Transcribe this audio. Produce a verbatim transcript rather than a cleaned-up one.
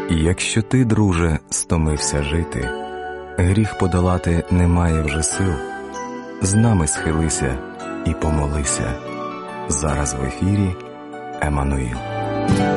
І якщо ти, друже, стомився жити, гріх подолати немає вже сил, з нами схилися і помолися. Зараз в ефірі Еммануїл.